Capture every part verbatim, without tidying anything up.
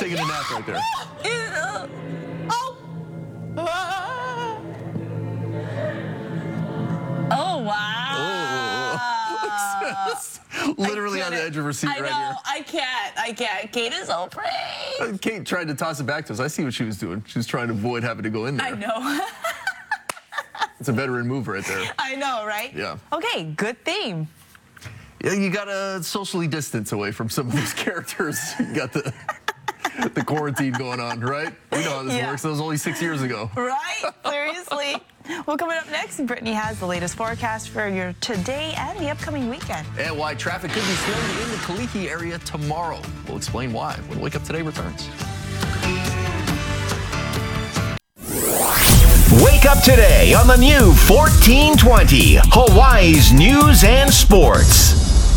taking a nap right there. Oh. Oh, wow. Oh. Literally on the edge of her seat I right know, here. I can't. I can't. Kate is so pretty. Kate tried to toss it back to us. I see what she was doing. She was trying to avoid having to go in there. I know. It's a veteran move right there. I know, right? Yeah. Okay, good theme. Yeah, you got to socially distance away from some of those characters. You got the the quarantine going on, right? We know how this Yeah. works. That was only six years ago. Right? Seriously. Well, coming up next, Brittany has the latest forecast for your today and the upcoming weekend. And why traffic could be slowed in the Kalihi area tomorrow. We'll explain why when Wake Up Today returns. Wake up today on the new fourteen twenty, Hawaii's News and Sports.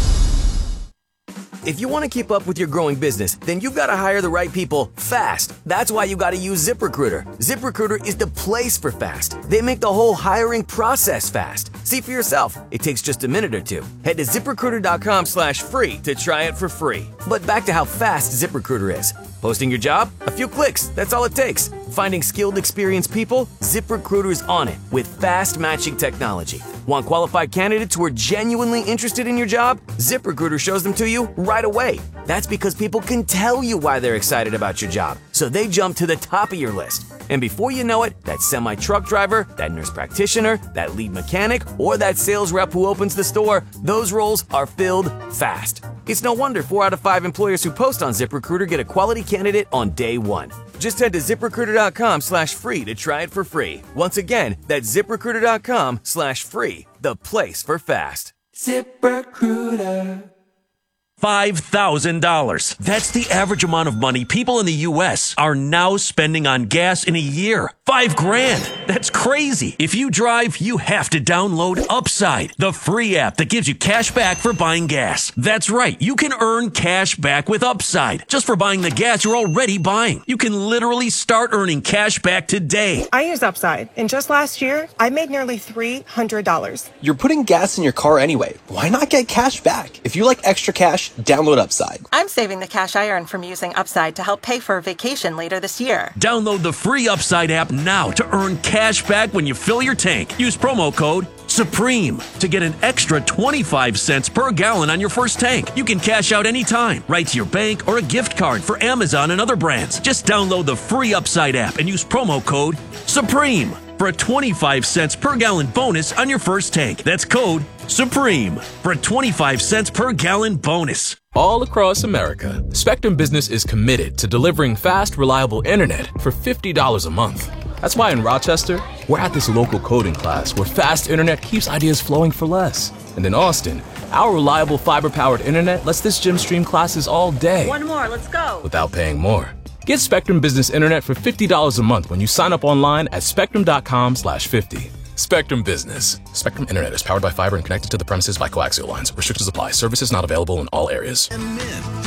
If you want to keep up with your growing business, then you've got to hire the right people fast. That's why you got to use ZipRecruiter. ZipRecruiter is the place for fast. They make the whole hiring process fast. See for yourself. It takes just a minute or two. Head to ZipRecruiter.com slash free to try it for free. But back to how fast ZipRecruiter is. Posting your job? A few clicks. That's all it takes. Finding skilled, experienced people? ZipRecruiter's on it with fast matching technology. Want qualified candidates who are genuinely interested in your job? ZipRecruiter shows them to you right away. That's because people can tell you why they're excited about your job, so they jump to the top of your list. And before you know it, that semi-truck driver, that nurse practitioner, that lead mechanic, or that sales rep who opens the store, those roles are filled fast. It's no wonder four out of five employers who post on ZipRecruiter get a quality candidate on day one. Just head to ZipRecruiter.com slash free to try it for free. Once again, that's ZipRecruiter.com slash free, the place for fast. ZipRecruiter. five thousand dollars. That's the average amount of money people in the U S are now spending on gas in a year. Five grand. That's crazy. If you drive, you have to download Upside, the free app that gives you cash back for buying gas. That's right. You can earn cash back with Upside just for buying the gas you're already buying. You can literally start earning cash back today. I use Upside, and just last year, I made nearly three hundred dollars. You're putting gas in your car anyway. Why not get cash back? If you like extra cash, download Upside. I'm saving the cash I earn from using Upside to help pay for a vacation later this year. Download the free Upside app now to earn cash back when you fill your tank. Use promo code SUPREME to get an extra twenty-five cents per gallon on your first tank. You can cash out anytime, right to your bank or a gift card for Amazon and other brands. Just download the free Upside app and use promo code SUPREME for a twenty-five cents per gallon bonus on your first tank. That's code SUPREME for a twenty-five cents per gallon bonus. All across America, Spectrum Business is committed to delivering fast, reliable internet for fifty dollars a month. That's why in Rochester, we're at this local coding class where fast internet keeps ideas flowing for less. And in Austin, our reliable fiber-powered internet lets this gym stream classes all day. One more, let's go. Without paying more. Get Spectrum Business Internet for fifty dollars a month when you sign up online at spectrum.com slash 50. Spectrum Business. Spectrum Internet is powered by fiber and connected to the premises by coaxial lines. Restrictions apply. Services not available in all areas. Welcome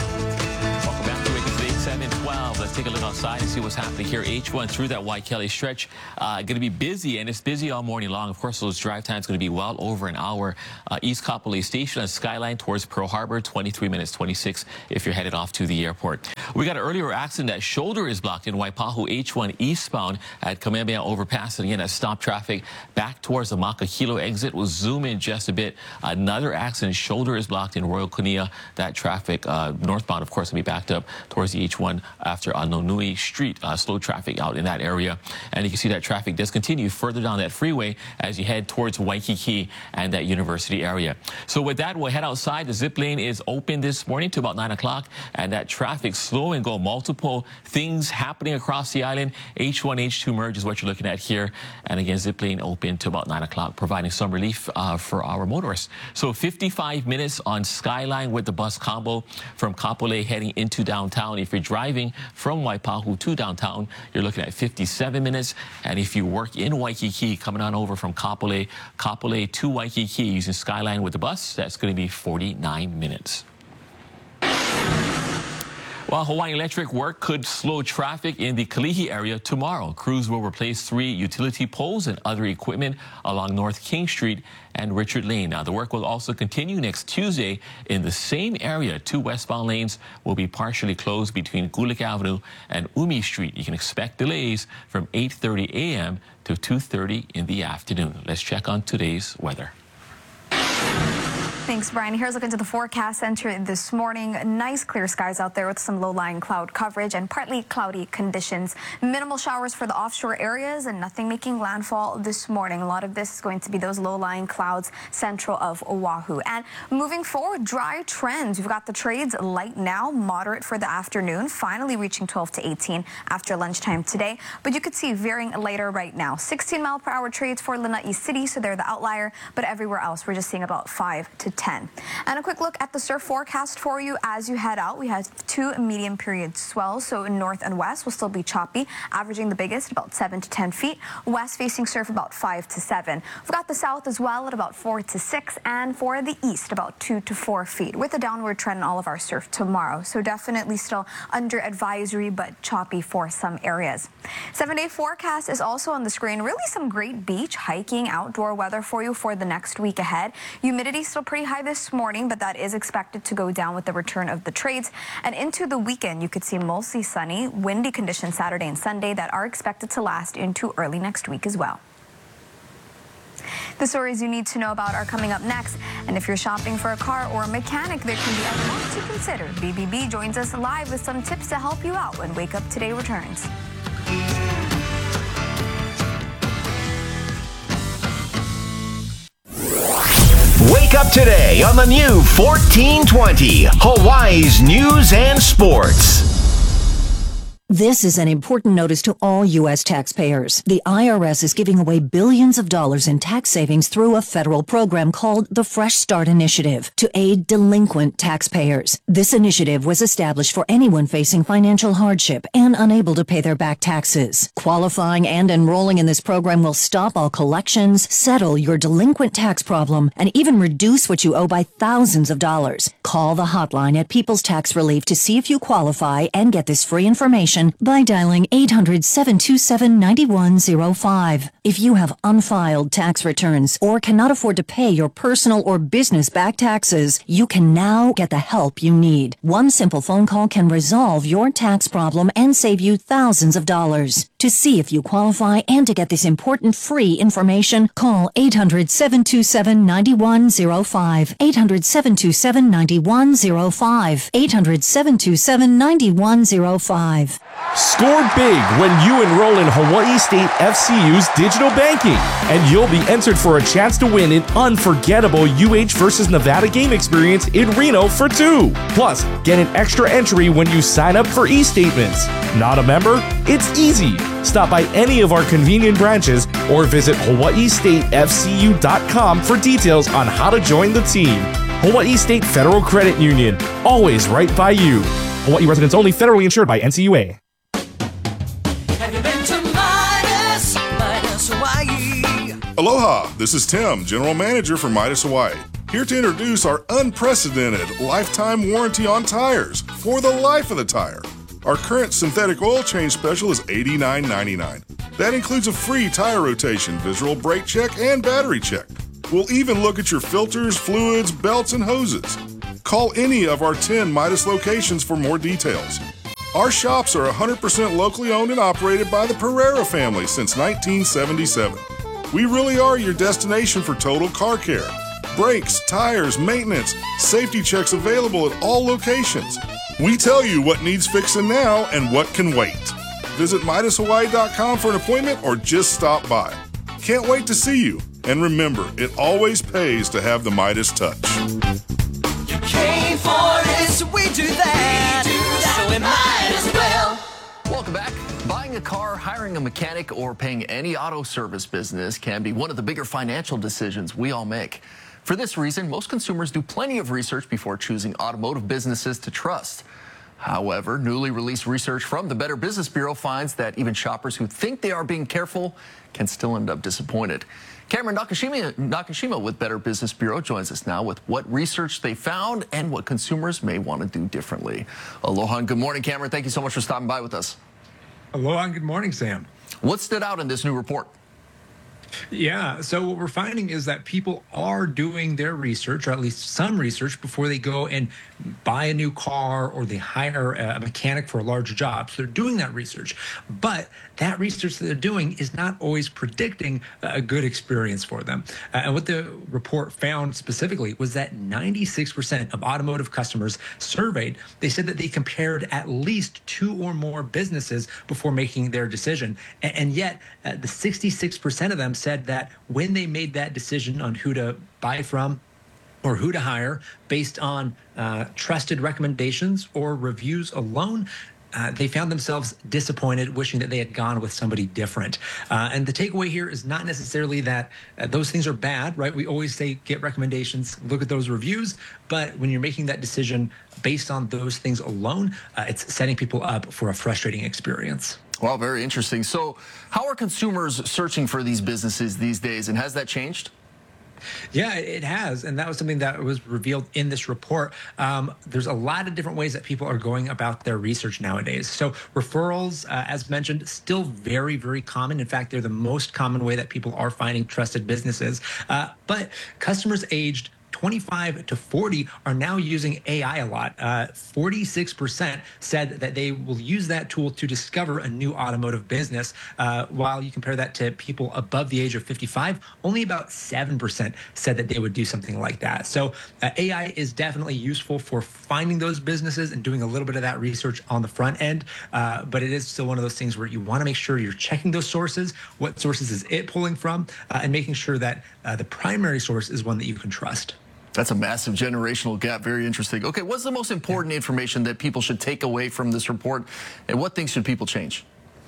back to Wake Up Today, seven twelve. Let's take a look outside and see what's happening here. H one through that Waikele stretch. Uh, going to be busy, and it's busy all morning long. Of course, those drive times going to be well over an hour. Uh, East Kapolei Station and Skyline towards Pearl Harbor, twenty-three minutes, twenty-six if you're headed off to the airport. We got an earlier accident. That shoulder is blocked in Waipahu H one eastbound at Kamehameha Overpass. And again, that stopped traffic back towards the Makahilo exit. We'll zoom in just a bit. Another accident. Shoulder is blocked in Royal Kunia. That traffic uh, northbound, of course, will be backed up towards the H one after uh, Nonui Street. Uh, slow traffic out in that area. And you can see that traffic does continue further down that freeway as you head towards Waikiki and that university area. So with that, we'll head outside. The zip lane is open this morning to about nine o'clock, and that traffic slow and go. Multiple things happening across the island. H one, H two merge is what you're looking at here. And again, zip lane open to about nine o'clock, providing some relief uh, for our motorists. So fifty-five minutes on Skyline with the bus combo from Kapolei heading into downtown. If you're driving from Waipahu to downtown, you're looking at fifty-seven minutes. And if you work in Waikiki, coming on over from Kapolei, Kapolei to Waikiki using Skyline with the bus, that's going to be forty-nine minutes. Well, Hawaiian Electric work could slow traffic in the Kalihi area tomorrow. Crews will replace three utility poles and other equipment along North King Street and Richard Lane. Now, the work will also continue next Tuesday in the same area. Two westbound lanes will be partially closed between Gulick Avenue and Umi Street. You can expect delays from eight thirty a m to two thirty in the afternoon. Let's check on today's weather. Thanks, Brian. Here's a look into the forecast center this morning. Nice clear skies out there with some low-lying cloud coverage and partly cloudy conditions. Minimal showers for the offshore areas and nothing making landfall this morning. A lot of this is going to be those low-lying clouds central of Oahu. And moving forward, dry trends. We've got the trades light now, moderate for the afternoon, finally reaching twelve to eighteen after lunchtime today. But you could see veering later right now. sixteen mile per hour trades for Lanai City, so they're the outlier. But everywhere else, we're just seeing about five to ten. And a quick look at the surf forecast for you as you head out. We have two medium period swells, so north and west will still be choppy, averaging the biggest about seven to ten feet. West facing surf about five to seven. We've got the south as well at about four to six, and for the east about two to four feet, with a downward trend in all of our surf tomorrow. So definitely still under advisory, but choppy for some areas. Seven day forecast is also on the screen. Really some great beach, hiking, outdoor weather for you for the next week ahead. Humidity still pretty high this morning, but that is expected to go down with the return of the trades. And into the weekend, you could see mostly sunny, windy conditions Saturday and Sunday that are expected to last into early next week as well. The stories you need to know about are coming up next. And if you're shopping for a car or a mechanic, there can be a lot to consider. B B B joins us live with some tips to help you out when Wake Up Today returns. Wake up today on the new fourteen twenty, Hawaii's News and Sports. This is an important notice to all U S taxpayers. The I R S is giving away billions of dollars in tax savings through a federal program called the Fresh Start Initiative to aid delinquent taxpayers. This initiative was established for anyone facing financial hardship and unable to pay their back taxes. Qualifying and enrolling in this program will stop all collections, settle your delinquent tax problem, and even reduce what you owe by thousands of dollars. Call the hotline at People's Tax Relief to see if you qualify and get this free information by dialing eight hundred, seven two seven, nine one zero five. If you have unfiled tax returns or cannot afford to pay your personal or business back taxes, you can now get the help you need. One simple phone call can resolve your tax problem and save you thousands of dollars. To see if you qualify and to get this important free information, call eight hundred, seven two seven, nine one zero five. eight hundred, seven two seven, nine one zero five. eight hundred, seven two seven, nine one zero five. Score big when you enroll in Hawaii State F C U's digital banking, and you'll be entered for a chance to win an unforgettable U H versus Nevada game experience in Reno for two. Plus, get an extra entry when you sign up for e-statements. Not a member? It's easy. Stop by any of our convenient branches or visit hawaii state f c u dot com for details on how to join the team. Hawaii State Federal Credit Union, always right by you. Hawaii residents only, federally insured by N C U A. Have you been to Midas, Midas Hawaii? Aloha, this is Tim, General Manager for Midas Hawaii. Here to introduce our unprecedented lifetime warranty on tires for the life of the tire. Our current synthetic oil change special is eighty-nine ninety-nine. That includes a free tire rotation, visual brake check, and battery check. We'll even look at your filters, fluids, belts, and hoses. Call any of our ten Midas locations for more details. Our shops are one hundred percent locally owned and operated by the Pereira family since nineteen seventy-seven. We really are your destination for total car care. Brakes, tires, maintenance, safety checks available at all locations. We tell you what needs fixing now and what can wait. Visit Midas Hawaii dot com for an appointment or just stop by. Can't wait to see you. And remember, it always pays to have the Midas touch. You came for this, we do that. We do that. So we might as well. Welcome back. Buying a car, hiring a mechanic, or paying any auto service business can be one of the bigger financial decisions we all make. For this reason, most consumers do plenty of research before choosing automotive businesses to trust. However, newly released research from the Better Business Bureau finds that even shoppers who think they are being careful can still end up disappointed. Cameron Nakashima, Nakashima with Better Business Bureau joins us now with what research they found and what consumers may want to do differently. Aloha and good morning, Cameron. Thank you so much for stopping by with us. Aloha and good morning, Sam. What stood out in this new report? Yeah, so what we're finding is that people are doing their research, or at least some research, before they go and buy a new car or they hire a mechanic for a large job. So they're doing that research. But that research that they're doing is not always predicting a good experience for them. Uh, and what the report found specifically was that ninety-six percent of automotive customers surveyed, they said that they compared at least two or more businesses before making their decision. And, and yet, uh, the sixty-six percent of them said that when they made that decision on who to buy from or who to hire based on uh, trusted recommendations or reviews alone, Uh, they found themselves disappointed, wishing that they had gone with somebody different. Uh, and the takeaway here is not necessarily that uh, those things are bad, right? We always say get recommendations, look at those reviews. But when you're making that decision based on those things alone, uh, it's setting people up for a frustrating experience. Well, very interesting. So how are consumers searching for these businesses these days, and has that changed? Yeah, it has. And that was something that was revealed in this report. Um, there's a lot of different ways that people are going about their research nowadays. So referrals, uh, as mentioned, still very, very common. In fact, they're the most common way that people are finding trusted businesses. Uh, but customers aged twenty-five to forty are now using A I a lot. Uh, forty-six percent said that they will use that tool to discover a new automotive business. Uh, while you compare that to people above the age of fifty-five, only about seven percent said that they would do something like that. So uh, A I is definitely useful for finding those businesses and doing a little bit of that research on the front end. Uh, but it is still one of those things where you want to make sure you're checking those sources. What sources is it pulling from? Uh, and making sure that uh, the primary source is one that you can trust. That's a massive generational gap. Very interesting. Okay, what's the most important information that people should take away from this report, and what things should people change?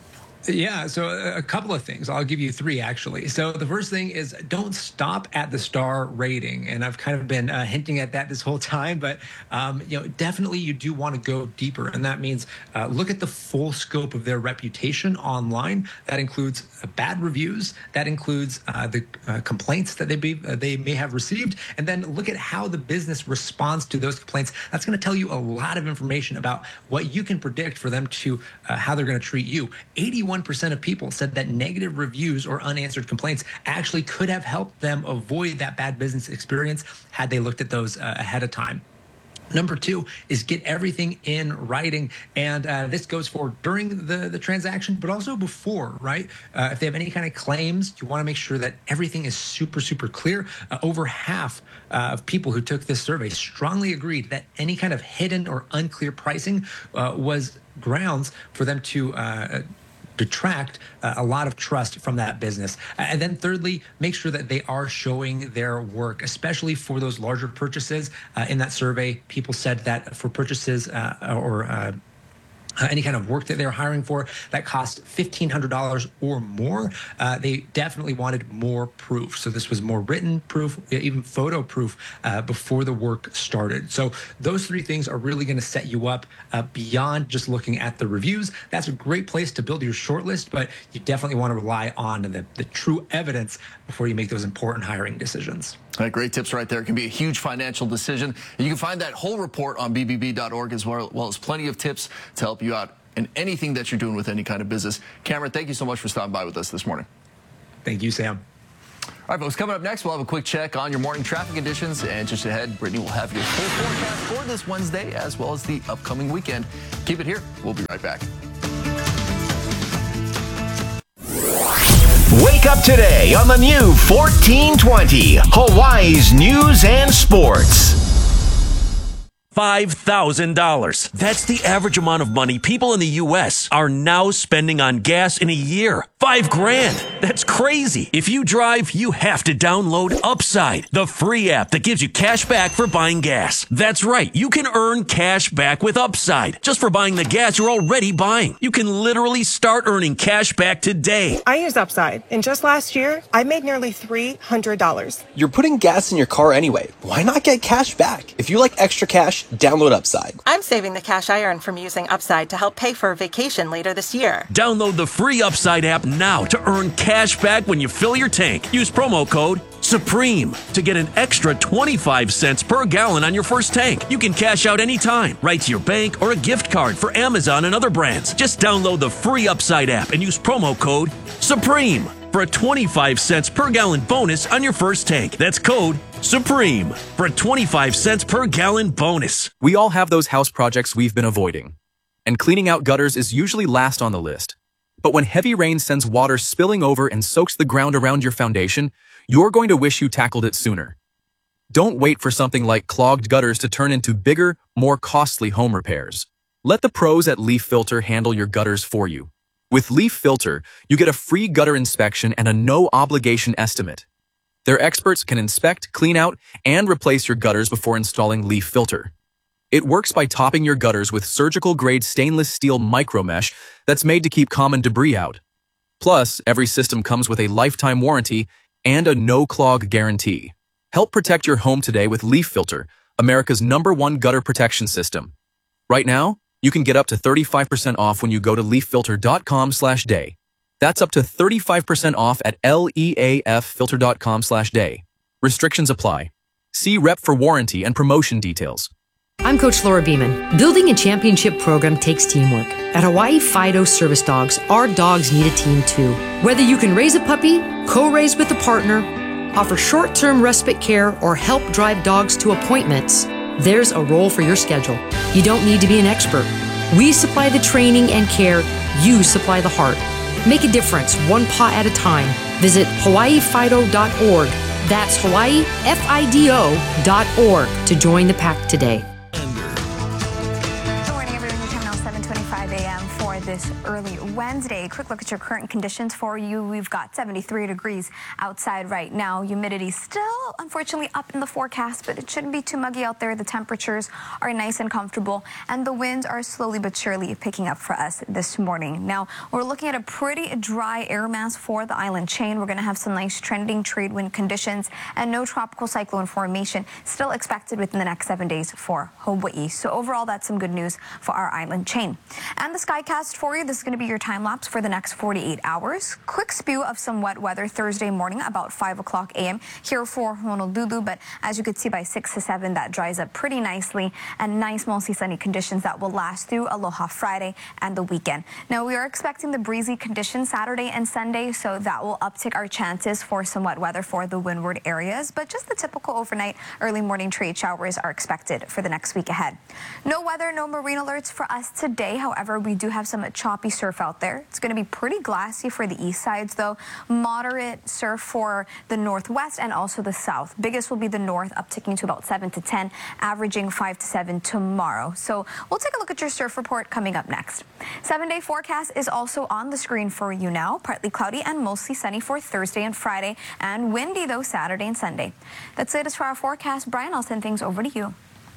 Yeah, so a couple of things. I'll give you three, actually. So the first thing is don't stop at the star rating. And I've kind of been uh, hinting at that this whole time, but um, you know, definitely you do want to go deeper. And that means uh, look at the full scope of their reputation online. That includes uh, bad reviews. That includes uh, the uh, complaints that they, be, uh, they may have received. And then look at how the business responds to those complaints. That's going to tell you a lot of information about what you can predict for them to, uh, how they're going to treat you. eighty-one percent of people said that negative reviews or unanswered complaints actually could have helped them avoid that bad business experience had they looked at those uh, ahead of time. Number two is get everything in writing. And uh, this goes for during the, the transaction, but also before, right? Uh, if they have any kind of claims, you want to make sure that everything is super, super clear. Uh, over half uh, of people who took this survey strongly agreed that any kind of hidden or unclear pricing uh, was grounds for them to uh, detract uh, a lot of trust from that business. And then thirdly, make sure that they are showing their work, especially for those larger purchases. Uh, in that survey, people said that for purchases uh, or uh, Uh, any kind of work that they're hiring for that cost fifteen hundred dollars or more, uh, they definitely wanted more proof. So this was more written proof, even photo proof uh, before the work started. So those three things are really going to set you up uh, beyond just looking at the reviews. That's a great place to build your shortlist, but you definitely want to rely on the, the true evidence before you make those important hiring decisions. All right, great tips right there. It can be a huge financial decision. And you can find that whole report on B B B dot org as well, well as plenty of tips to help you out in anything that you're doing with any kind of business. Cameron, thank you so much for stopping by with us this morning. Thank you, Sam. All right, folks, coming up next, we'll have a quick check on your morning traffic conditions. And just ahead, Brittany will have your full forecast for this Wednesday as well as the upcoming weekend. Keep it here. We'll be right back. Wake up today on the new fourteen twenty, Hawaii's News and Sports. five thousand dollars. That's the average amount of money people in the U S are now spending on gas in a year. Five grand. That's crazy. If you drive, you have to download Upside, the free app that gives you cash back for buying gas. That's right. You can earn cash back with Upside just for buying the gas you're already buying. You can literally start earning cash back today. I use Upside, and just last year, I made nearly three hundred dollars. You're putting gas in your car anyway. Why not get cash back? If you like extra cash, download Upside. I'm saving the cash I earn from using Upside to help pay for a vacation later this year. Download the free Upside app now to earn cash back when you fill your tank. Use promo code SUPREME to get an extra twenty-five cents per gallon on your first tank. You can cash out anytime, right to your bank or a gift card for Amazon and other brands. Just download the free Upside app and use promo code SUPREME for a twenty-five cents per gallon bonus on your first tank. That's code SUPREME for a twenty-five cents per gallon bonus. We all have those house projects we've been avoiding, and cleaning out gutters is usually last on the list. But when heavy rain sends water spilling over and soaks the ground around your foundation, you're going to wish you tackled it sooner. Don't wait for something like clogged gutters to turn into bigger, more costly home repairs. Let the pros at Leaf Filter handle your gutters for you. With Leaf Filter, you get a free gutter inspection and a no-obligation estimate. Their experts can inspect, clean out, and replace your gutters before installing Leaf Filter. It works by topping your gutters with surgical-grade stainless steel micromesh that's made to keep common debris out. Plus, every system comes with a lifetime warranty and a no-clog guarantee. Help protect your home today with Leaf Filter, America's number one gutter protection system. Right now, you can get up to thirty-five percent off when you go to leaf filter dot com slash day. That's up to thirty-five percent off at leaf filter dot com slash day. Restrictions apply. See rep for warranty and promotion details. I'm Coach Laura Beeman. Building a championship program takes teamwork. At Hawaii Fido Service Dogs, our dogs need a team too. Whether you can raise a puppy, co-raise with a partner, offer short-term respite care, or help drive dogs to appointments, there's a role for your schedule. You don't need to be an expert. We supply the training and care. You supply the heart. Make a difference, one paw at a time. Visit hawaii fido dot org. That's Hawaii Fido dot org to join the pack today. This early Wednesday. Quick look at your current conditions for you. We've got seventy-three degrees outside right now. Humidity still, unfortunately, up in the forecast, but it shouldn't be too muggy out there. The temperatures are nice and comfortable, and the winds are slowly but surely picking up for us this morning. Now, we're looking at a pretty dry air mass for the island chain. We're going to have some nice trending trade wind conditions and no tropical cyclone formation still expected within the next seven days for Hawaii. So overall, that's some good news for our island chain. And the skycast for you, this is going to be your time lapse for the next forty-eight hours. Quick spew of some wet weather Thursday morning about five o'clock a m here for Honolulu, but as you could see by six to seven, that dries up pretty nicely, and nice mostly sunny conditions that will last through Aloha Friday and the weekend. Now, we are expecting the breezy conditions Saturday and Sunday, so that will uptick our chances for some wet weather for the windward areas, but just the typical overnight early morning trade showers are expected for the next week ahead. No weather, no marine alerts for us today. However, we do have some choppy surf out there. It's going to be pretty glassy for the east sides, though. Moderate surf for the northwest and also the south. Biggest will be the north, upticking to about seven to ten, averaging five to seven tomorrow. So we'll take a look at your surf report coming up next. Seven-day forecast is also on the screen for you now. Partly cloudy and mostly sunny for Thursday and Friday, and windy, though, Saturday and Sunday. That's it as for our forecast. Brian, I'll send things over to you.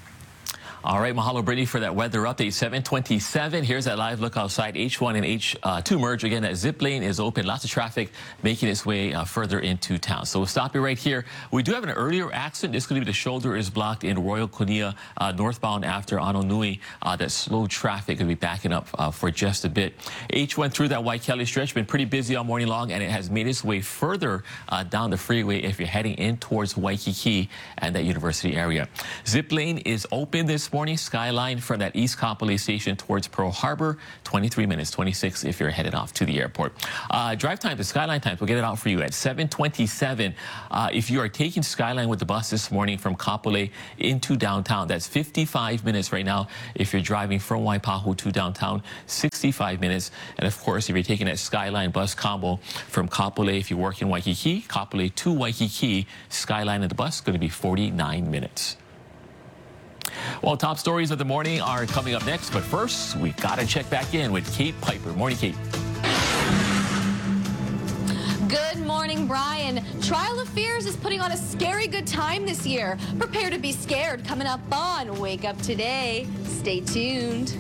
All right, mahalo, Brittany, for that weather update. seven twenty-seven. Here's that live look outside. H one and H two merge. Again, that zip lane is open. Lots of traffic making its way uh, further into town. So we'll stop you right here. We do have an earlier accident. This could be the shoulder is blocked in Royal Kunia, uh, northbound after Honolulu. Uh, that slow traffic could be backing up uh, for just a bit. H one through that Waikele stretch. Been pretty busy all morning long, and it has made its way further uh, down the freeway if you're heading in towards Waikiki and that university area. Zip lane is open this morning. Skyline from that East Kapolei station towards Pearl Harbor, twenty-three minutes, twenty-six if you're headed off to the airport. Uh, drive time, the Skyline times, we'll get it out for you at seven twenty-seven. Uh, if you are taking Skyline with the bus this morning from Kapolei into downtown, that's fifty-five minutes right now. If you're driving from Waipahu to downtown, sixty-five minutes. And of course, if you're taking that Skyline bus combo from Kapolei, if you work in Waikiki, Kapolei to Waikiki, Skyline of the bus is going to be forty-nine minutes. Well, top stories of the morning are coming up next, but first, we've got to check back in with Kate Piper. Morning, Kate. Good morning, Brian. Trial of Fears is putting on a scary good time this year. Prepare to be scared coming up on Wake Up Today. Stay tuned.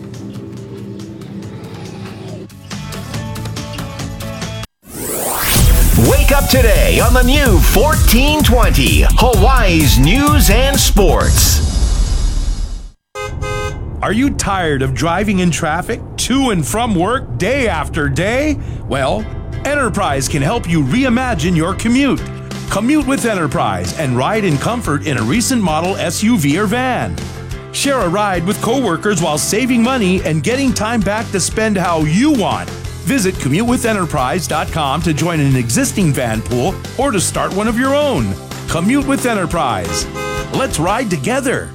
Wake up today on the new fourteen twenty, Hawaii's News and Sports. Are you tired of driving in traffic to and from work day after day? Well, Enterprise can help you reimagine your commute. Commute with Enterprise and ride in comfort in a recent model S U V or van. Share a ride with coworkers while saving money and getting time back to spend how you want. Visit commute with enterprise dot com to join an existing van pool or to start one of your own. Commute with Enterprise. Let's ride together.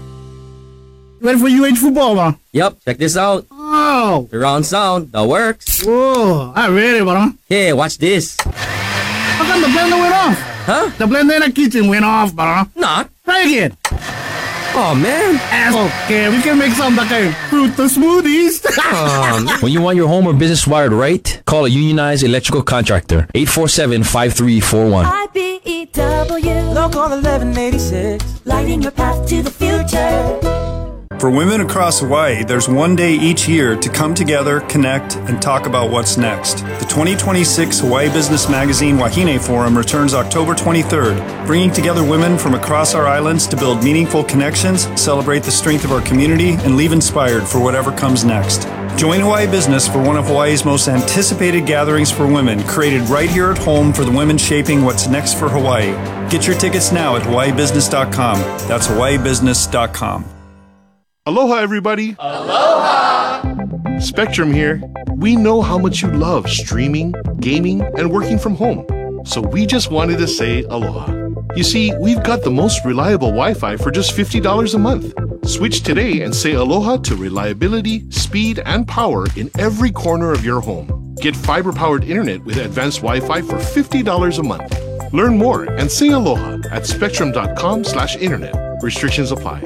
Ready for U H football, bro? Yep, check this out. Oh. Surround sound, that works. Whoa, I'm ready, bro. Hey, watch this. How come the blender went off? Huh? The blender in the kitchen went off, bro. Not. Try again. Oh, man. Okay, we can make some like a fruit smoothies. Um, when you want your home or business wired right, call a unionized electrical contractor. eight four seven, five three four one. I B E W, Local eleven eighty-six, lighting your path to the future. For women across Hawaii, there's one day each year to come together, connect, and talk about what's next. The twenty twenty-six Hawaii Business Magazine Wahine Forum returns October twenty-third, bringing together women from across our islands to build meaningful connections, celebrate the strength of our community, and leave inspired for whatever comes next. Join Hawaii Business for one of Hawaii's most anticipated gatherings for women, created right here at home for the women shaping what's next for Hawaii. Get your tickets now at hawaii business dot com. That's hawaii business dot com. Aloha, everybody. Aloha. Spectrum here. We know how much you love streaming, gaming, and working from home. So we just wanted to say aloha. You see, we've got the most reliable Wi-Fi for just fifty dollars a month. Switch today and say aloha to reliability, speed, and power in every corner of your home. Get fiber-powered internet with advanced Wi-Fi for fifty dollars a month. Learn more and say aloha at spectrum dot com slash internet. Restrictions apply.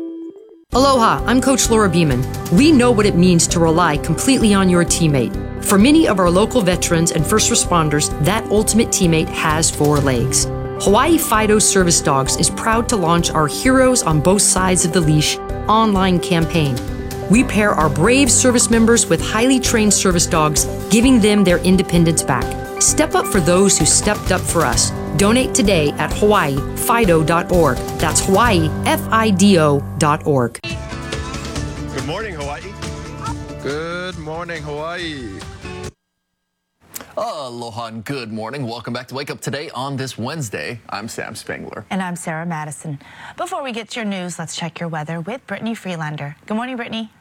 Aloha, I'm Coach Laura Beeman. We know what it means to rely completely on your teammate. For many of our local veterans and first responders, that ultimate teammate has four legs. Hawaii Fido Service Dogs is proud to launch our Heroes on Both Sides of the Leash online campaign. We pair our brave service members with highly trained service dogs, giving them their independence back. Step up for those who stepped up for us. Donate today at hawaii fido dot org. That's Hawaii F I D O dot org. Good morning, Hawaii. Good morning, Hawaii. Aloha and good morning. Welcome back to Wake Up Today on this Wednesday. I'm Sam Spangler. And I'm Sarah Madison. Before we get to your news, let's check your weather with Brittany Freelander. Good morning, Brittany.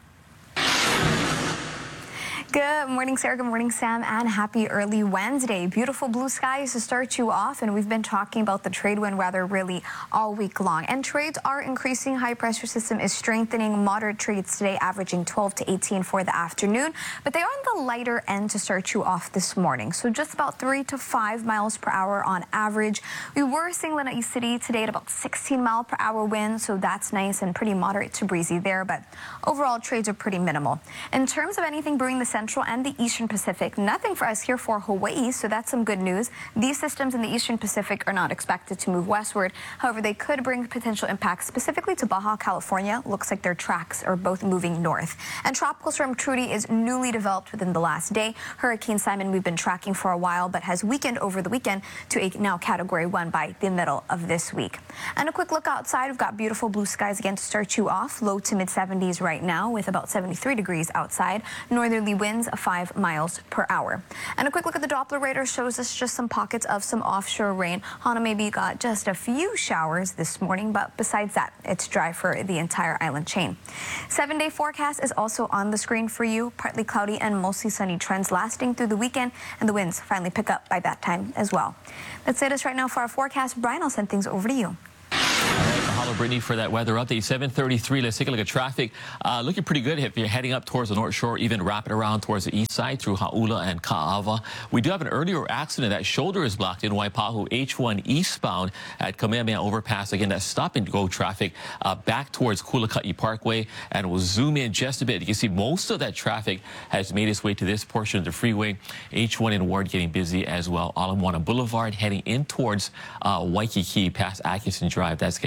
Good morning, Sarah. Good morning, Sam, and happy early Wednesday. Beautiful blue skies to start you off, and we've been talking about the trade wind weather really all week long. And trades are increasing. High pressure system is strengthening. Moderate trades today averaging twelve to eighteen for the afternoon, but they are on the lighter end to start you off this morning. So just about three to five miles per hour on average. We were seeing Lanai City today at about sixteen mile per hour wind, so that's nice and pretty moderate to breezy there, but overall trades are pretty minimal. In terms of anything brewing the Central and the Eastern Pacific, nothing for us here for Hawaii, so that's some good news. These systems in the Eastern Pacific are not expected to move westward. However, they could bring potential impacts specifically to Baja California. Looks like their tracks are both moving north. And Tropical Storm Trudy is newly developed within the last day. Hurricane Simon we've been tracking for a while, but has weakened over the weekend to a now Category one by the middle of this week. And a quick look outside. We've got beautiful blue skies again to start you off. Low to mid seventies right now with about seventy-three degrees outside. Northerly winds of five miles per hour. And a quick look at the Doppler radar shows us just some pockets of some offshore rain. Hana maybe got just a few showers this morning, but besides that, it's dry for the entire island chain. Seven-day forecast is also on the screen for you. Partly cloudy and mostly sunny trends lasting through the weekend, and the winds finally pick up by that time as well. That's it right now for our forecast. Brian, I'll send things over to you. Mahalo, Brittany, for that weather update. seven thirty-three. Let's take a look at traffic. Uh, looking pretty good if you're heading up towards the North Shore, even wrapping around towards the east side through Hauula and Ka'ava. We do have an earlier accident. That shoulder is blocked in Waipahu, H one eastbound at Kamehameha Overpass. Again, that's stop and go traffic uh, back towards Kulaka'i Parkway. And we'll zoom in just a bit. You can see most of that traffic has made its way to this portion of the freeway. H one in Ward getting busy as well. Ala Moana Boulevard heading in towards uh, Waikiki past Atkinson Drive. That's getting a lot of traffic.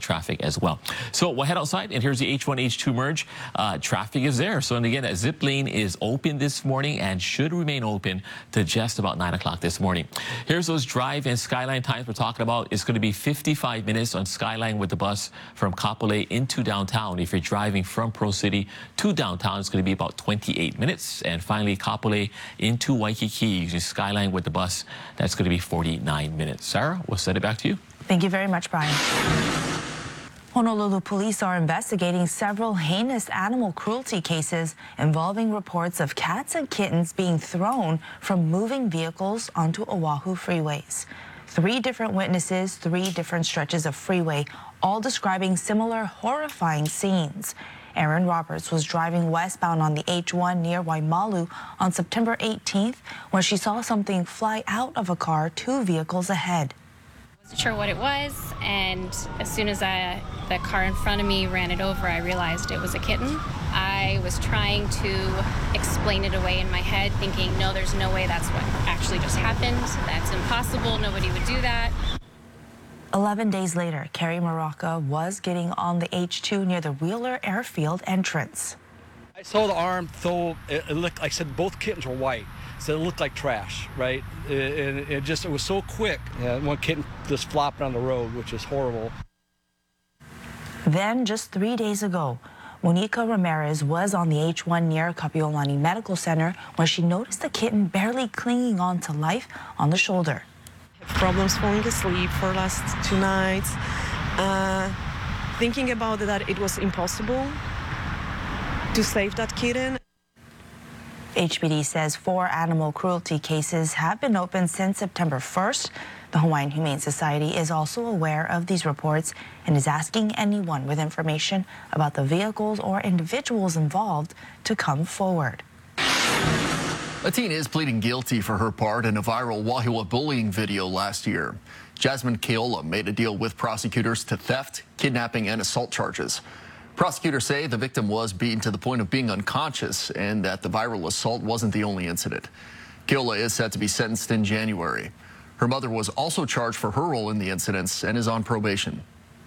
traffic as well. So we'll head outside, and here's the H one H two merge. Uh, traffic is there. So, and again, that zip lane is open this morning and should remain open to just about nine o'clock this morning. Here's those drive and Skyline times we're talking about. It's going to be fifty-five minutes on Skyline with the bus from Kapolei into downtown. If you're driving from Pro City to downtown, it's going to be about twenty-eight minutes. And finally, Kapolei into Waikiki using Skyline with the bus. That's going to be forty-nine minutes. Sarah, we'll send it back to you. Thank you very much, Brian. Honolulu police are investigating several heinous animal cruelty cases involving reports of cats and kittens being thrown from moving vehicles onto Oahu freeways. Three different witnesses, three different stretches of freeway, all describing similar horrifying scenes. Erin Roberts was driving westbound on the H one near Waimalu on September eighteenth when she saw something fly out of a car two vehicles ahead. I wasn't sure what it was, and as soon as I, the car in front of me ran it over, I realized it was a kitten. I was trying to explain it away in my head, thinking, no, there's no way that's what actually just happened. That's impossible. Nobody would do that. Eleven days later, Carrie Maraca was getting on the H two near the Wheeler Airfield entrance. I saw the arm throw, it, it looked, I said both kittens were white, so it looked like trash, right? And it, it just, it was so quick. Yeah, one kitten just flopped on the road, which is horrible. Then, just three days ago, Monica Ramirez was on the H one near Kapiolani Medical Center when she noticed the kitten barely clinging on to life on the shoulder. Problems falling asleep for last two nights. Uh, thinking about that it was impossible to save that kitten. H P D says four animal cruelty cases have been opened since September first. The Hawaiian Humane Society is also aware of these reports and is asking anyone with information about the vehicles or individuals involved to come forward. A teen is pleading guilty for her part in a viral Wahiawa bullying video last year. Jasmine Keola made a deal with prosecutors to theft, kidnapping, and assault charges. Prosecutors say the victim was beaten to the point of being unconscious and that the viral assault wasn't the only incident. Keola is set to be sentenced in January. Her mother was also charged for her role in the incidents and is on probation.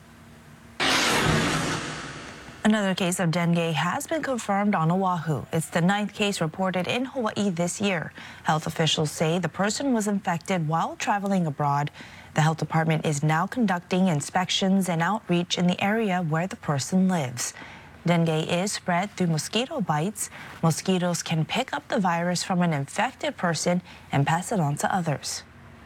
Another case of dengue has been confirmed on Oahu. It's the ninth case reported in Hawaii this year. Health officials say the person was infected while traveling abroad. The health department is now conducting inspections and outreach in the area where the person lives. Dengue is spread through mosquito bites. Mosquitoes can pick up the virus from an infected person and pass it on to others.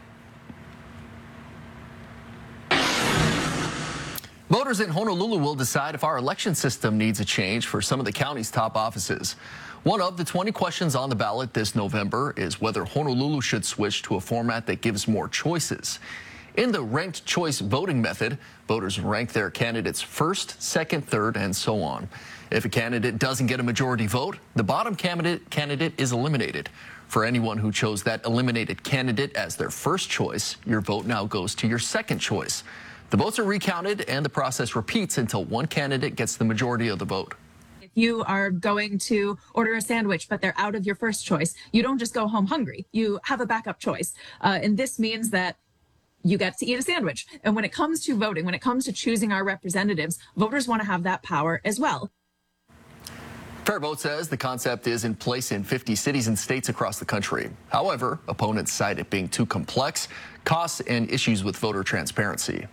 Voters in Honolulu will decide if our election system needs a change for some of the county's top offices. One of the twenty questions on the ballot this November is whether Honolulu should switch to a format that gives more choices. In the ranked choice voting method, voters rank their candidates first, second, third, and so on. If a candidate doesn't get a majority vote, the bottom candidate, candidate is eliminated. For anyone who chose that eliminated candidate as their first choice, your vote now goes to your second choice. The votes are recounted and the process repeats until one candidate gets the majority of the vote. If you are going to order a sandwich, but they're out of your first choice, you don't just go home hungry. You have a backup choice. Uh, and this means that you get to eat a sandwich. And when it comes to voting, when it comes to choosing our representatives, voters want to have that power as well. Fair Vote says the concept is in place in fifty cities and states across the country. However, opponents cite it being too complex, costs, and issues with voter transparency.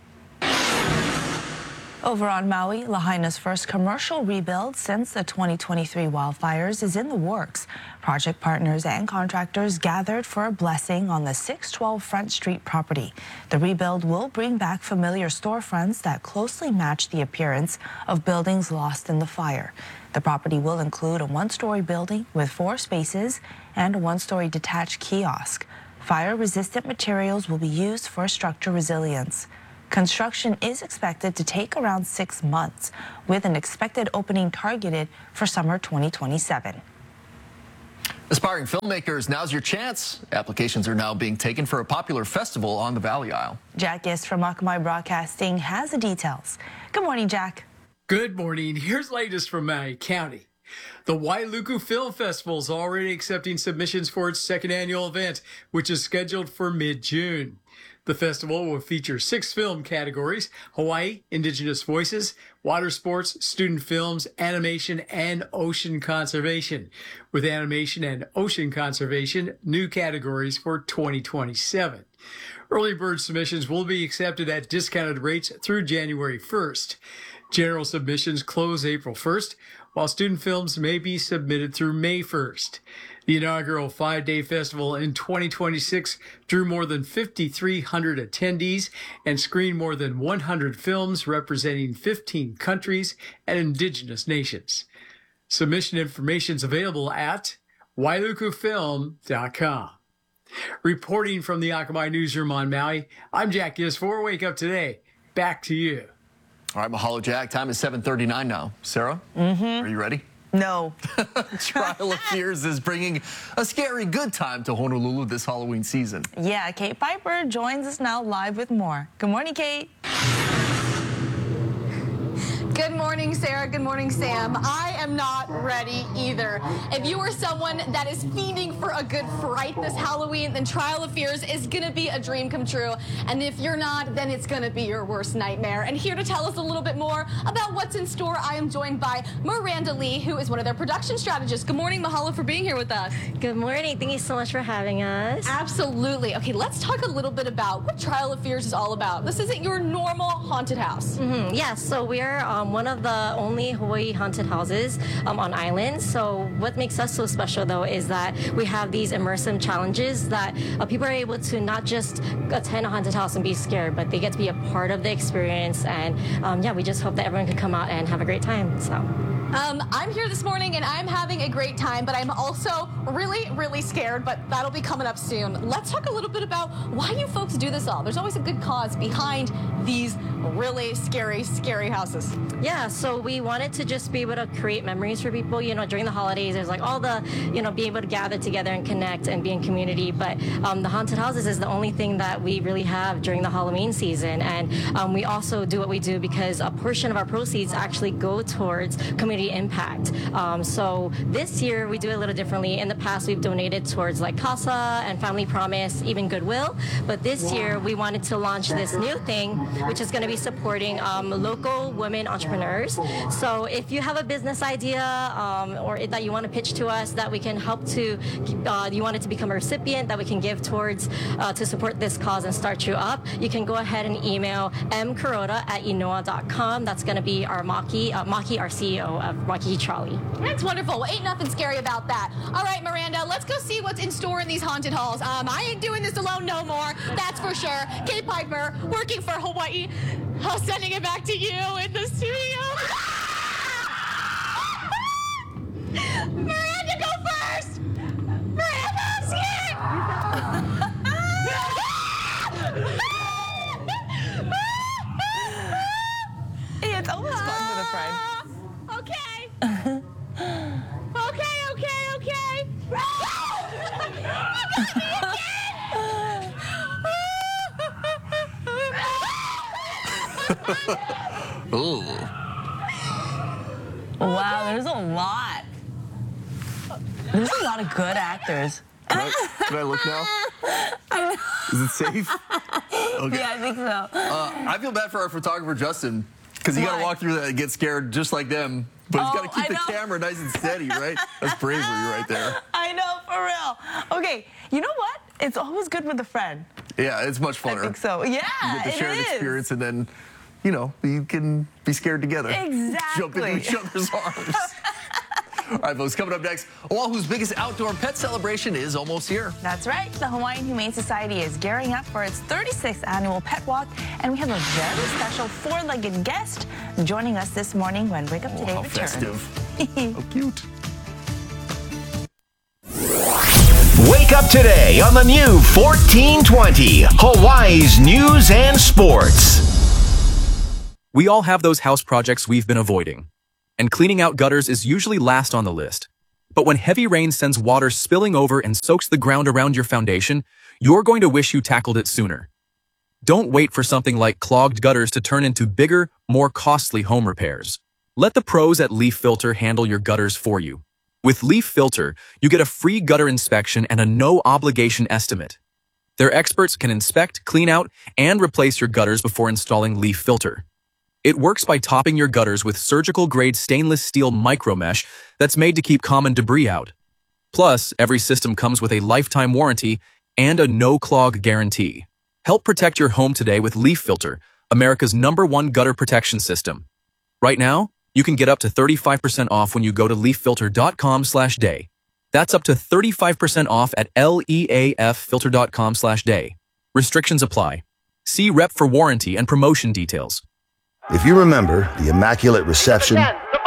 Over on Maui, Lahaina's first commercial rebuild since the twenty twenty-three wildfires is in the works. Project partners and contractors gathered for a blessing on the six twelve Front Street property. The rebuild will bring back familiar storefronts that closely match the appearance of buildings lost in the fire. The property will include a one-story building with four spaces and a one-story detached kiosk. Fire-resistant materials will be used for structure resilience. Construction is expected to take around six months, with an expected opening targeted for summer twenty twenty-seven. Aspiring filmmakers, now's your chance. Applications are now being taken for a popular festival on the Valley Isle. Jack Gist from Akamai Broadcasting has the details. Good morning, Jack. Good morning. Here's latest from Maui County. The Wailuku Film Festival is already accepting submissions for its second annual event, which is scheduled for mid-June. The festival will feature six film categories: Hawaii, Indigenous Voices, Water Sports, Student Films, Animation, and Ocean Conservation. With Animation and Ocean Conservation, new categories for twenty twenty-seven. Early bird submissions will be accepted at discounted rates through January first. General submissions close April first, while student films may be submitted through May first. The inaugural five-day festival in twenty twenty-six drew more than five thousand three hundred attendees and screened more than one hundred films representing fifteen countries and indigenous nations. Submission information is available at wailuku film dot com. Reporting from the Akamai Newsroom on Maui, I'm Jack Giss for Wake Up Today. Back to you. All right, mahalo, Jack. Time is seven thirty-nine now. Sarah, mm-hmm. Are you ready? No. Trial of Fears is bringing a scary good time to Honolulu this Halloween season. Yeah, Kate Piper joins us now live with more. Good morning, Kate. Good morning, Sarah. Good morning, Sam. I am not ready either. If you are someone that is fiending for a good fright this Halloween, then Trial of Fears is going to be a dream come true. And if you're not, then it's going to be your worst nightmare. And here to tell us a little bit more about what's in store, I am joined by Miranda Lee, who is one of their production strategists. Good morning, mahalo for being here with us. Good morning. Thank you so much for having us. Absolutely. Okay, let's talk a little bit about what Trial of Fears is all about. This isn't your normal haunted house. Mm-hmm. Yes, yeah, so we're um, one of the only Hawaii haunted houses um, on island. So what makes us so special, though, is that we have these immersive challenges that uh, people are able to not just attend a haunted house and be scared, but they get to be a part of the experience. And um, yeah, we just hope that everyone can come out and have a great time. So. Um, I'm here this morning and I'm having a great time, but I'm also really, really scared, but that'll be coming up soon. Let's talk a little bit about why you folks do this all. There's always a good cause behind these really scary, scary houses. Yeah, so we wanted to just be able to create memories for people. You know, during the holidays, there's like all the, you know, being able to gather together and connect and be in community. But um, the haunted houses is the only thing that we really have during the Halloween season. And um, we also do what we do because a portion of our proceeds actually go towards community impact. Um, so this year we do it a little differently. In the past, we've donated towards like CASA and Family Promise, even Goodwill. But this year we wanted to launch this new thing, which is going to be supporting um, local women entrepreneurs. So if you have a business idea um, or that you want to pitch to us that we can help to, uh, you wanted to become a recipient that we can give towards uh, to support this cause and start you up, you can go ahead and email m kuroda at inoa dot com. That's going to be our Maki, uh, Maki, our C E O of Waikiki Trolley. That's wonderful. Well, ain't nothing scary about that. All right, Miranda, let's go see what's in store in these haunted halls. Um, I ain't doing this alone no more. That's for sure. Kate Piper, working for Hawaii. I'm sending it back to you in the studio. Miranda, go first. Miranda, I'm scared. Hey, it's always fun with a friend. Okay. okay, okay, okay. Ooh. Wow, there's a lot. There's a lot of good actors. Can I, can I look now? I know. Is it safe? Okay. Yeah, I think so. Uh, I feel bad for our photographer, Justin, because you got to walk through that and get scared just like them. But he's Oh, got to keep I the know. camera nice and steady, right? That's bravery right there. I know, for real. Okay, you know what? It's always good with a friend. Yeah, it's much funner. I think so. Yeah, You get the it shared is. experience, and then, you know, you can be scared together. Exactly. Jump into each other's arms. All right, folks, coming up next, Oahu's biggest outdoor pet celebration is almost here. That's right. The Hawaiian Humane Society is gearing up for its thirty-sixth annual pet walk, and we have a very special four-legged guest joining us this morning when Wake Up Today Oh, how returns. festive. How cute. Wake up today on the new fourteen twenty, Hawaii's News and Sports. We all have those house projects we've been avoiding. And cleaning out gutters is usually last on the list. But when heavy rain sends water spilling over and soaks the ground around your foundation, you're going to wish you tackled it sooner. Don't wait for something like clogged gutters to turn into bigger, more costly home repairs. Let the pros at Leaf Filter handle your gutters for you. With Leaf Filter, you get a free gutter inspection and a no-obligation estimate. Their experts can inspect, clean out, and replace your gutters before installing Leaf Filter. It works by topping your gutters with surgical-grade stainless steel micromesh that's made to keep common debris out. Plus, every system comes with a lifetime warranty and a no-clog guarantee. Help protect your home today with Leaf Filter, America's number one gutter protection system. Right now, you can get up to thirty-five percent off when you go to leaf filter dot com slash day. That's up to thirty-five percent off at leaf filter dot com slash day. Restrictions apply. See rep for warranty and promotion details. If you remember the Immaculate Reception,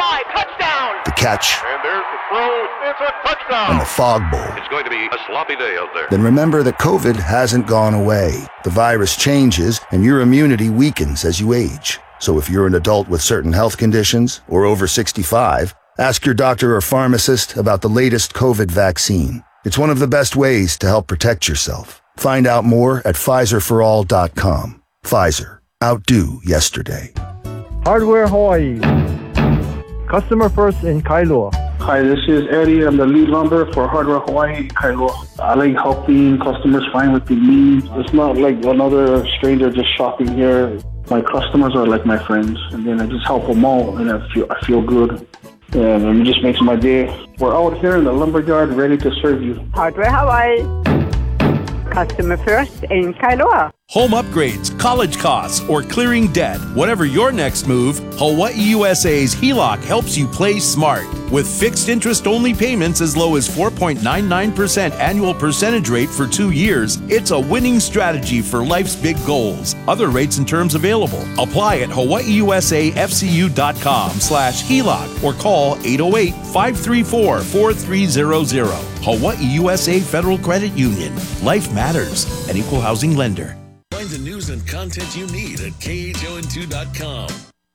the catch, And there's the throw. It's a touchdown. and the Fog Bowl, It's going to be a sloppy day out there. then remember that COVID hasn't gone away. The virus changes and your immunity weakens as you age. So if you're an adult with certain health conditions or over sixty-five, ask your doctor or pharmacist about the latest COVID vaccine. It's one of the best ways to help protect yourself. Find out more at Pfizer for all dot com. Pfizer. Outdo yesterday. Hardware Hawaii. Customer first in Kailua. Hi, this is Eddie. I'm the lead lumber for Hardware Hawaii, Kailua. I like helping customers find what they need. It's not like another stranger just shopping here. My customers are like my friends, and then I just help them all, and I feel I feel good. And it just makes my day. We're out here in the lumberyard ready to serve you. Hardware Hawaii. Customer first in Kailua. Home upgrades, college costs, or clearing debt. Whatever your next move, Hawaii U S A's H E L O C helps you play smart. With fixed interest-only payments as low as four point nine nine percent annual percentage rate for two years, it's a winning strategy for life's big goals. Other rates and terms available. Apply at hawaii u s a f c u dot com slash H E L O C or call eight oh eight, five three four, four three zero zero. Hawaii U S A Federal Credit Union. Life matters. An equal housing lender. Find the news and content you need at K H O N two dot com.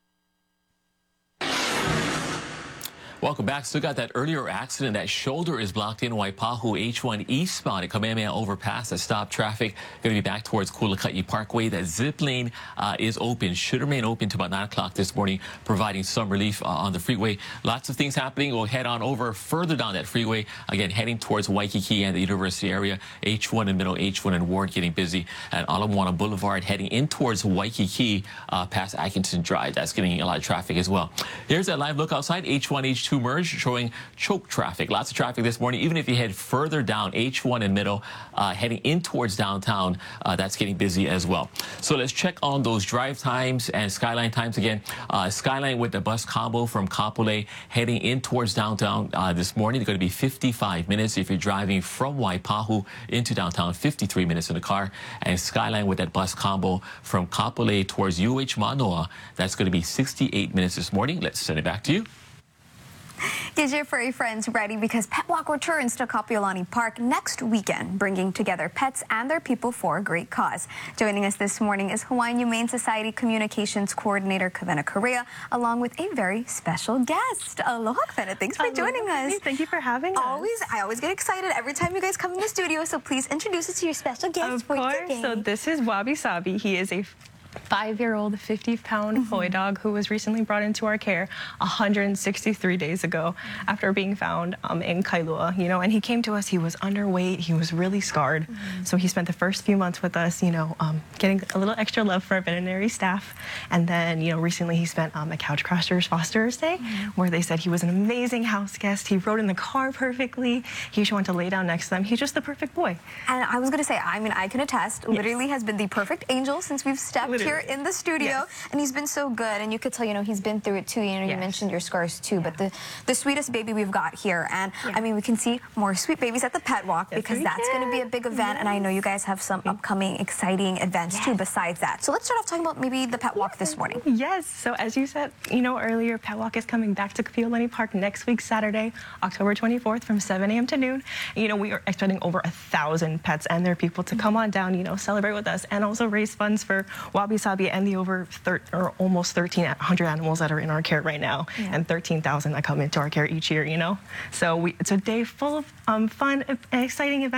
Welcome back. Still got that earlier accident. That shoulder is blocked in Waipahu H one eastbound at Kamehameha overpass that stopped traffic. Going to be back towards Kulaka'i Parkway. That zip lane uh, is open. Should remain open to about nine o'clock this morning, providing some relief uh, on the freeway. Lots of things happening. We'll head on over further down that freeway. Again, heading towards Waikiki and the University area. H one and Middle, H one and Ward getting busy. And Ala Moana Boulevard heading in towards Waikiki uh, past Atkinson Drive. That's getting a lot of traffic as well. Here's that live look outside. H one, H two merge showing choke traffic. Lots of traffic this morning. Even if you head further down H one and Middle, uh, heading in towards downtown, uh, that's getting busy as well. So let's check on those drive times and Skyline times again. Uh, Skyline with the bus combo from Kapolei heading in towards downtown uh, this morning. It's going to be fifty-five minutes if you're driving from Waipahu into downtown, fifty-three minutes in the car. And Skyline with that bus combo from Kapolei towards U H Manoa, that's going to be sixty-eight minutes this morning. Let's send it back to you. Get your furry friends ready because Pet Walk returns to Kapiolani Park next weekend, bringing together pets and their people for a great cause. Joining us this morning is Hawaiian Humane Society Communications Coordinator Kavena Correa, along with a very special guest. Aloha, Kavena. Thanks for Aloha, joining us. Thank you for having us. Always, I always get excited every time you guys come in the studio, so please introduce us to your special guest Of for course. today. So this is Wabi Sabi. He is a five-year-old, fifty pound mm-hmm. Hoi dog who was recently brought into our care one hundred sixty-three days ago after being found um, in Kailua, you know, and he came to us, he was underweight, he was really scarred. Mm-hmm. So he spent the first few months with us, you know, um, getting a little extra love for our veterinary staff. And then, you know, recently he spent um, a Couch Crashers Fosterers Day mm-hmm. where they said he was an amazing house guest. He rode in the car perfectly. He just wanted to lay down next to them. He's just the perfect boy. And I was going to say, I mean, I can attest, yes. literally has been the perfect angel since we've stepped literally. here in the studio, yes. and he's been so good, and you could tell, you know, he's been through it too. You know, yes. you mentioned your scars too, yeah. but the the sweetest baby we've got here, and yeah. I mean, we can see more sweet babies at the Pet Walk yes, because that's going to be a big event, yes. and I know you guys have some upcoming exciting events yes. too besides that. So let's start off talking about maybe the Pet Walk this morning. Yes. So as you said, you know, earlier, Pet Walk is coming back to Kapiolani Park next week, Saturday, October twenty-fourth, from seven a m to noon. You know, we are expecting over a thousand pets and their people to come on down, you know, celebrate with us, and also raise funds for Wabi Sabi and the over thir or almost thirteen hundred animals that are in our care right now, yeah. and thirteen thousand that come into our care each year, you know. So we, it's a day full of um, fun and exciting events.